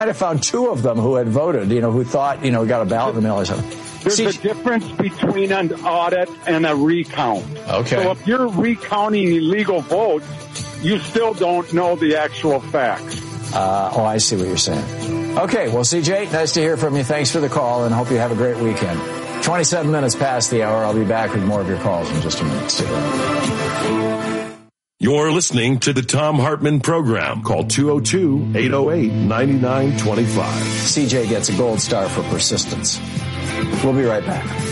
have found 2 of them who had voted, who thought, got a ballot in the mail or something. There's a difference between an audit and a recount. Okay. So if you're recounting illegal votes, you still don't know the actual facts. I see what you're saying. Okay, well, CJ, nice to hear from you. Thanks for the call, and hope you have a great weekend. 27 minutes past the hour. I'll be back with more of your calls in just a minute. See you. You're listening to the Thom Hartmann Program. Call 202-808-9925. CJ gets a gold star for persistence. We'll be right back.